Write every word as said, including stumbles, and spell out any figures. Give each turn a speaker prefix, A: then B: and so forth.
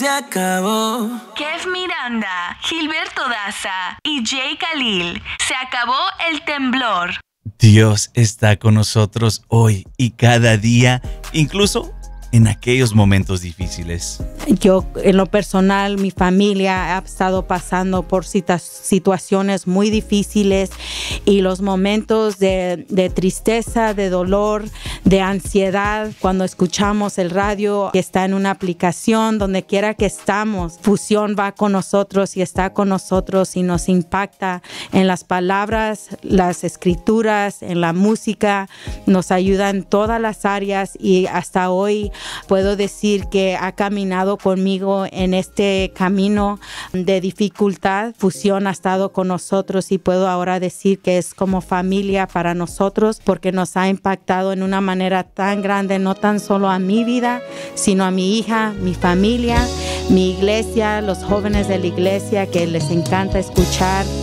A: Se acabó.
B: Kev Miranda, Gilberto Daza y Jay Khalil. Se acabó el temblor.
C: Dios está con nosotros hoy y cada día, incluso en aquellos momentos difíciles.
D: Yo, en lo personal, mi familia ha estado pasando por situ- situaciones muy difíciles y los momentos de, de tristeza, de dolor, de ansiedad, cuando escuchamos el radio que está en una aplicación, donde quiera que estamos, Fusión va con nosotros y está con nosotros y nos impacta en las palabras, las escrituras, en la música, nos ayuda en todas las áreas y hasta hoy puedo decir que ha caminado conmigo en este camino de dificultad. Fusión ha estado con nosotros y puedo ahora decir que es como familia para nosotros porque nos ha impactado en una manera tan grande, no tan solo a mi vida, sino a mi hija, mi familia, mi iglesia, los jóvenes de la iglesia que les encanta escuchar